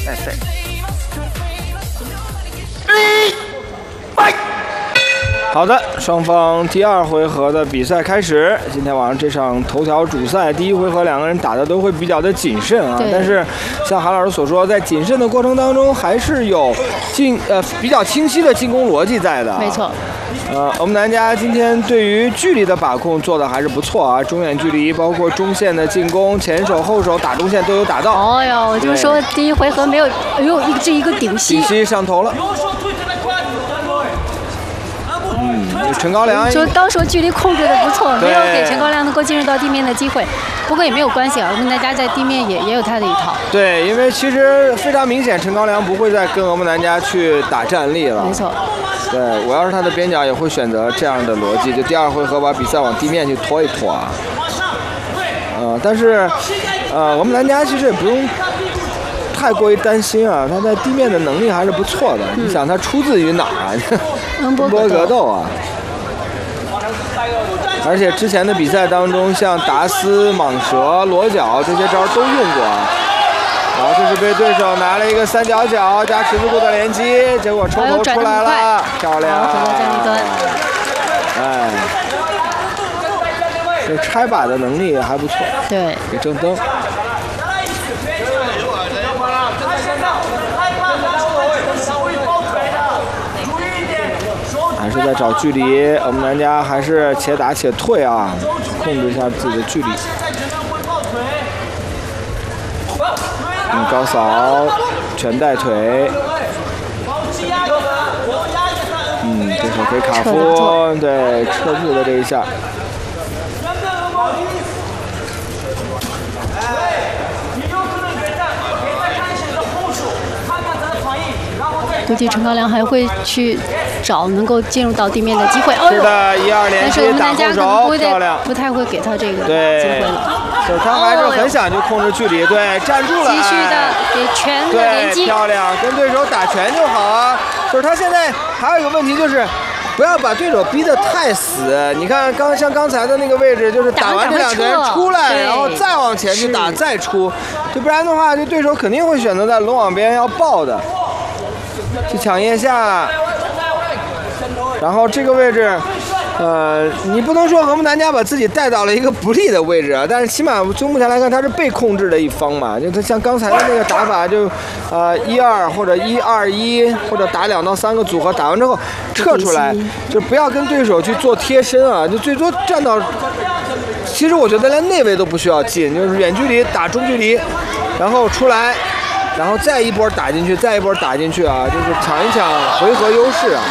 好的，双方第2回合的比赛开始。今天晚上这场头条主赛，第1回合2个人打的都会比较的谨慎啊。但是像韩老师所说，在谨慎的过程当中，还是有比较清晰的进攻逻辑在的。 没错。 我们南家今天对于距离的把控做的还是不错啊，中远距离包括中线的进攻，前手后手打中线都有打到。 哦哟，我就说第1回合没有，哎呦，这一个顶膝上头了。陈高粱就当时距离控制的不错，没有给陈高粱能够进入到地面的机会。不过也没有关系啊，我们南家在地面也有他的一套。 对，因为其实非常明显，陈高粱不会再跟我们南家去打站立了。 没错。 对，我要是他的边角也会选择这样的逻辑，就第2回合把比赛往地面去拖一拖啊。但是我们南家其实也不用太过于担心啊，他在地面的能力还是不错的。你想他出自于哪儿啊？ 恩波格斗啊。而且之前的比赛当中，像达斯、蟒蛇、裸脚这些招都用过啊。然后这是被对手拿了一个3角脚加十字固的连击，结果抽头出来了，漂亮！ 回到站立端。 哎，这拆把的能力还不错。 对， 给正蹬。还是在找距离，我们南家还是且打且退啊，控制一下自己的距离。高扫，全带腿。这手可以卡夫，对，撤步的这一下。 估计陈高粱还会去找能够进入到地面的机会。 是的，1-2连击打后手，漂亮。 不太会给他这个机会了。 就是他还是很想去控制距离，对，站住了， 继续的给拳的连击， 漂亮，跟对手打拳就好啊。就是他现在还有一个问题就是。不要把对手逼得太死。你看，像刚才的那个位置，就是打完这2拳出来，然后再往前去打，再出，就不然的话，这对手肯定会选择在龙网边要爆的，去抢腋下。然后这个位置，你不能说和睦南家把自己带到了一个不利的位置啊，但是起码就目前来看，他是被控制的一方嘛。就他像刚才的那个打法，就1-2或者1-2-1，或者打2到3个组合，打完之后撤出来，就不要跟对手去做贴身啊，就最多站到。其实我觉得连内位都不需要进，就是远距离打中距离，然后出来，然后再一波打进去，再一波打进去啊，就是抢一抢回合优势啊。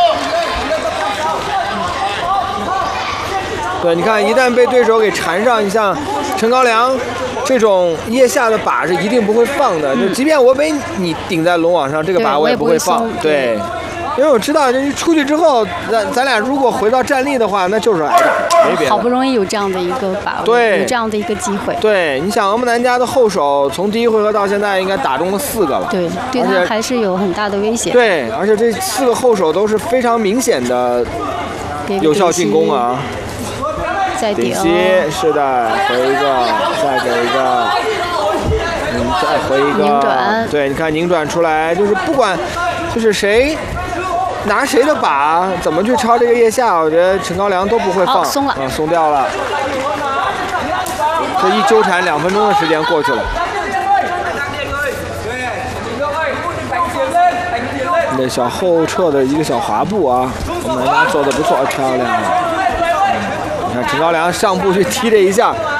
对，你看，一旦被对手给缠上，你像陈高粱这种腋下的把是一定不会放的，就即便我被你顶在龙网上，这个把我也不会放。对，因为我知道，这出去之后，咱俩如果回到站立的话，那就是挨打，没别的。 好不容易有这样的一个把握， 对， 有这样的一个机会。 对，你想，我们南家的后手从第1回合到现在应该打中了4个了。 对，对他还是有很大的威胁。 对，而且这4个后手都是非常明显的有效进攻啊。 再顶膝，是的，回一个，再给一个，再回一个， 拧转。 对，你看拧转出来，就是不管，就是谁拿谁的把，怎么去抄这个腋下，我觉得陈高粱都不会放。 松了， 松掉了。这一纠缠2分钟的时间过去了。那小后撤的一个小滑步啊，我们南家做的不错，漂亮。你看陈高粱上步去踢这一下，